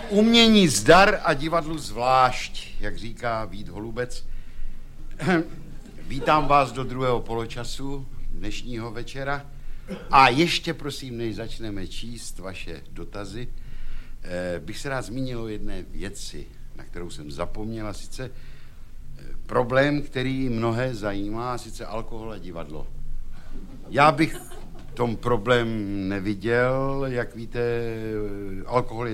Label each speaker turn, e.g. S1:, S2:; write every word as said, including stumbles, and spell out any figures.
S1: Umění zdar a divadlu zvlášť, jak říká Vít Holubec. Vítám vás do druhého poločasu dnešního večera. A ještě prosím, než začneme číst vaše dotazy, bych se rád zmínil o jedné věci, na kterou jsem zapomněl, a sice problém, který mnohé zajímá, a sice alkohol a divadlo. Já bych tom problém neviděl, jak víte, alkohol je